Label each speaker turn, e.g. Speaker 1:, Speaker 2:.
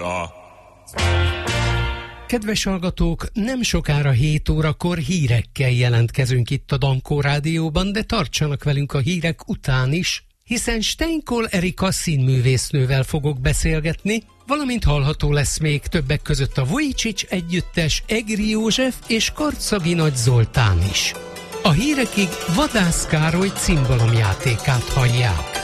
Speaker 1: Kedves hallgatók, nem sokára 7 órakor hírekkel jelentkezünk itt a Dankó Rádióban, de tartsanak velünk a hírek után is, hiszen Steinkohl Erika színművésznővel fogok beszélgetni, valamint hallható lesz még többek között a Vujicic együttes Egri József és Karcagi Nagy Zoltán is. A hírekig Vadász Károly cimbalomjátékát hallják.